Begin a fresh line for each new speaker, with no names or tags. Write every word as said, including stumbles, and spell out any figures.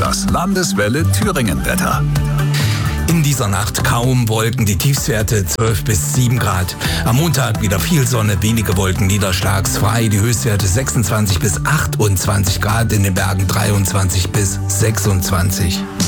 Das Landeswelle Thüringen-Wetter.
In dieser Nacht kaum Wolken, die Tiefstwerte zwölf bis sieben Grad. Am Montag wieder viel Sonne, wenige Wolken, niederschlagsfrei. Die Höchstwerte sechsundzwanzig bis achtundzwanzig Grad, in den Bergen dreiundzwanzig bis sechsundzwanzig.